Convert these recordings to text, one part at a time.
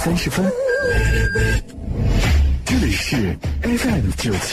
30分。这里是 FM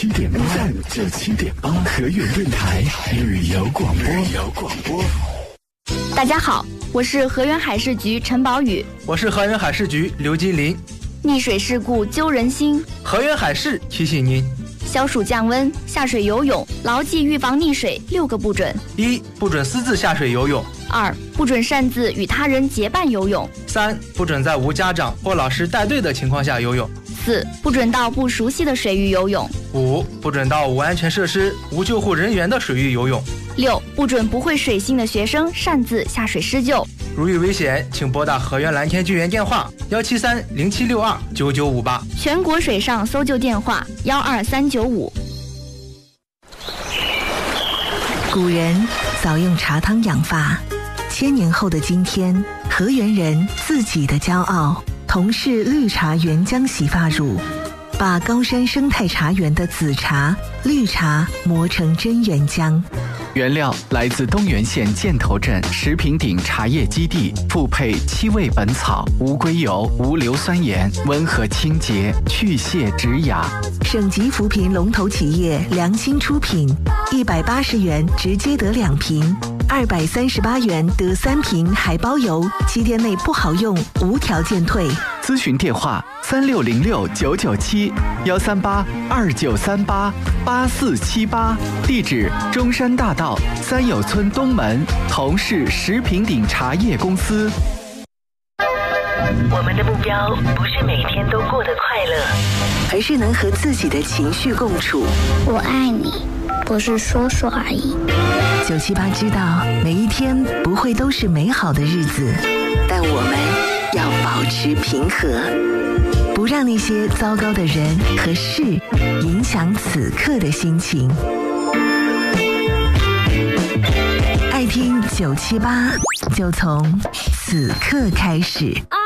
97.8河源电台旅游广播。 大家好，我是河源海事局陈宝宇。 我是河源海事局刘金林。 溺水事故揪人心， 河源海事提醒您： 消暑降温，下水游泳牢记预防溺水6个不准。 1. 不准私自下水游泳。 2. 不准擅自与他人结伴游泳。 3. 不准在无家长或老师带队的情况下游泳。 4. 不准到不熟悉的水域游泳。 5. 不准到无安全设施、无救护人员的水域游泳。 6. 不准不会水性的学生擅自下水施救。 如遇危险，请拨打河源蓝天救援电话17307629958， 全国水上搜救电话12395。 古人早用茶汤养发，1000年后的今天，河源人自己的骄傲，同是绿茶原浆洗发乳，把高山生态茶园的紫茶、绿茶磨成真原浆。 原料来自东源县箭头镇石坪顶茶叶基地，复配7味本草、无硅油、无硫酸盐，温和清洁，去屑止痒。 省级扶贫龙头企业良心出品，180元直接得2瓶，238元得3瓶，还包邮，7天内不好用无条件退。 咨询电话3606-997-138-2938-8478，地址中山大道3友村东门，同是石坪顶茶叶公司。 我们的目标不是每天都过得快乐， 而是能和自己的情绪共处。 我爱你，不是说说而已。 978知道每一天不会都是美好的日子，但我们要保持平和，不让那些糟糕的人和事影响此刻的心情。爱听978，就从此刻开始。